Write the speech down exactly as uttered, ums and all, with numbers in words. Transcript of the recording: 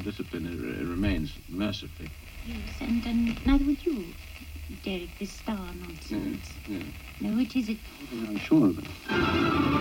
discipline r- remains, mercifully. Yes, and, and neither would you, Derek, this star nonsense. Yes, yes. No, it isn't. I'm sure of it.